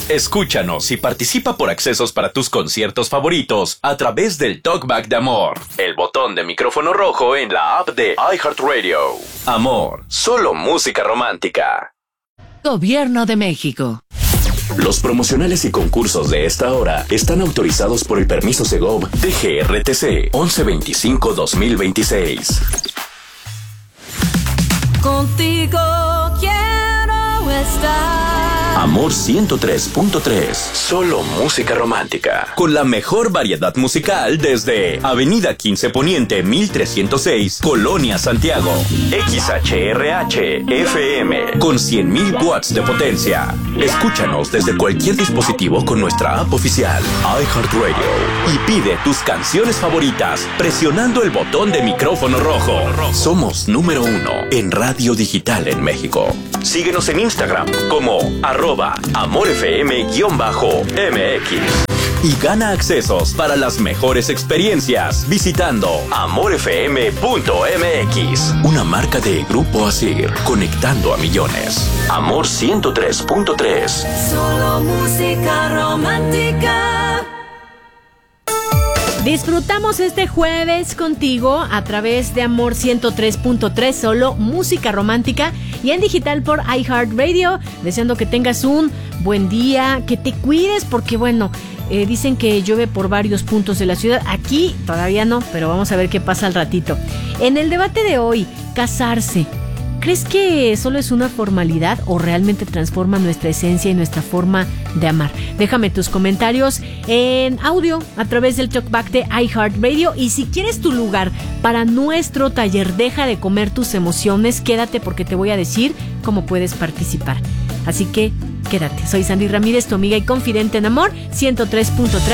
Escúchanos y participa por accesos para tus conciertos favoritos a través del Talkback de Amor, el botón de micrófono rojo en la app de iHeartRadio. Amor, solo música romántica. Gobierno de México. Los promocionales y concursos de esta hora están autorizados por el permiso Segov DGRTC 1125-2026. Contigo quiero estar. Amor 103.3, solo música romántica. Con la mejor variedad musical desde Avenida 15 Poniente 1306, Colonia Santiago. XHRH FM con 100.000 watts de potencia. Escúchanos desde cualquier dispositivo con nuestra app oficial iHeartRadio y pide tus canciones favoritas presionando el botón de micrófono rojo. Somos número 1 en radio digital en México. Síguenos en Instagram como @AmorFM_MX y gana accesos para las mejores experiencias visitando amorfm.mx, una marca de Grupo Asir, conectando a millones. Amor 103.3, solo música romántica. Disfrutamos este jueves contigo a través de Amor 103.3, solo música romántica, y en digital por iHeartRadio, deseando que tengas un buen día, que te cuides, porque bueno, dicen que llueve por varios puntos de la ciudad. Aquí todavía no, pero vamos a ver qué pasa al ratito. En el debate de hoy, casarse, ¿crees que solo es una formalidad o realmente transforma nuestra esencia y nuestra forma de amar? Déjame tus comentarios en audio a través del Talkback de iHeartRadio, y si quieres tu lugar para nuestro taller Deja de comer tus emociones, quédate porque te voy a decir cómo puedes participar. Así que quédate. Soy Sandy Ramírez, tu amiga y confidente en Amor 103.3.